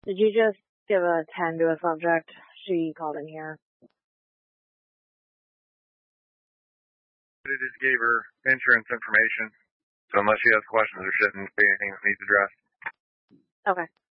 Did you just give a 10 to a subject? She called in here. I just gave her insurance information. So unless she has questions, there shouldn't be anything that needs addressed. Okay.